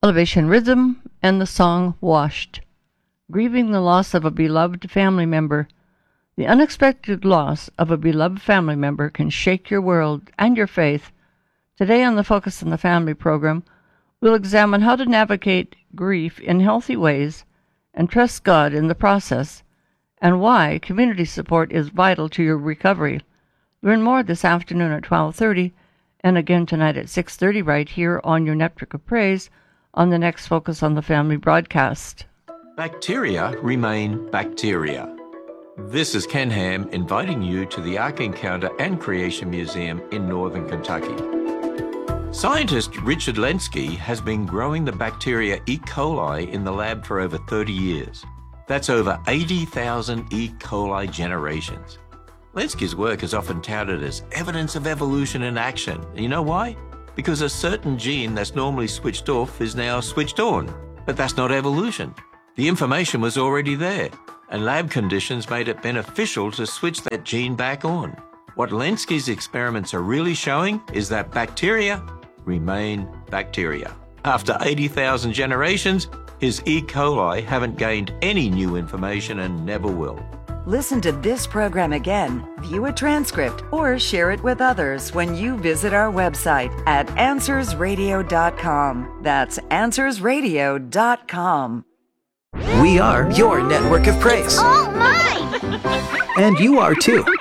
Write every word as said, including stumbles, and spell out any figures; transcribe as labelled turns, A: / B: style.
A: Elevation Rhythm and the song Washed. Grieving the loss of a beloved family member. The unexpected loss of a beloved family member can shake your world and your faith. Today on the Focus on the Family program, we'll examine how to navigate grief in healthy ways and trust God in the process, and why community support is vital to your recovery. Learn more this afternoon at twelve thirty, and again tonight at six thirty right here on your Network of Praise on the next Focus on the Family broadcast.
B: Bacteria remain bacteria. This is Ken Ham inviting you to the Ark Encounter and Creation Museum in northern Kentucky. Scientist Richard Lenski has been growing the bacteria E. coli in the lab for over thirty years. That's over eighty thousand E. coli generations. Lenski's work is often touted as evidence of evolution in action. And you know why? Because a certain gene that's normally switched off is now switched on. But that's not evolution. The information was already there, and lab conditions made it beneficial to switch that gene back on. What Lenski's experiments are really showing is that bacteria remain bacteria. After eighty thousand generations, his E. coli haven't gained any new information and never will.
C: Listen to this program again, view a transcript, or share it with others when you visit our website at answers radio dot com. That's answers radio dot com.
D: We are your network of praise.
E: All mine!
D: And you are too.